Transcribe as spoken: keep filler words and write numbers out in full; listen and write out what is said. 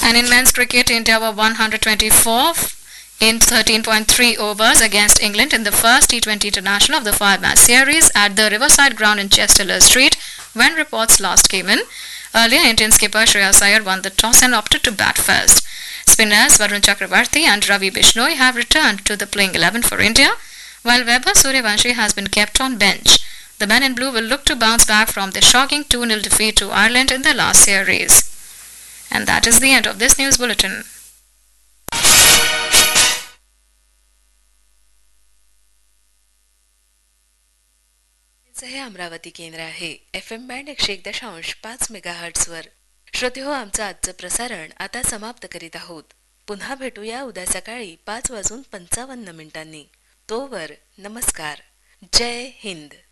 And in men's cricket, India were one hundred twenty-four in thirteen point three overs against England in the first T twenty International of the five-match series at the Riverside Ground in Chester Street when reports last came in. Earlier, Indian skipper Shreyas Iyer won the toss and opted to bat first. Spinners Varun Chakravarti and Ravi Bishnoi have returned to the playing eleven for India, while Vaibhav Suryavanshi has been kept on bench. The men in blue will look to bounce back from the shocking two nil defeat to Ireland in the last series. And that is the end of this news bulletin. हे अमरावती केंद्र आहे F M band एकशे एक दशांश पाच megahertz वर. श्रोते हो, आमचं आजचं प्रसारण आता समाप्त करीत आहोत. पुन्हा भेटूया उद्या सकाळी पाच वाजून पंचावन्न मिनिटांनी. तोवर नमस्कार. जय हिंद.